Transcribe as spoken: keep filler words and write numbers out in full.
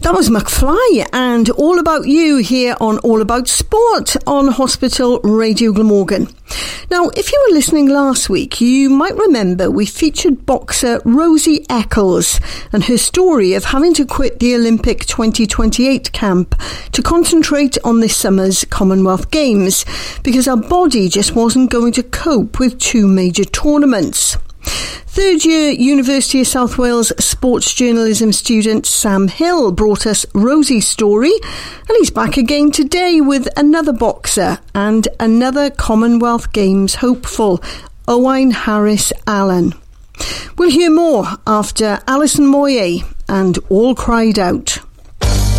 That was McFly and All About You here on All About Sport on Hospital Radio Glamorgan. Now, if you were listening last week, you might remember we featured boxer Rosie Eccles and her story of having to quit the Olympic twenty twenty-eight camp to concentrate on this summer's Commonwealth Games because her body just wasn't going to cope with two major tournaments. Third year University of South Wales sports journalism student Sam Hill brought us Rosie's story, and he's back again today with another boxer and another Commonwealth Games hopeful, Owain Harris Allen. We'll hear more after Alison Moyet and All Cried Out.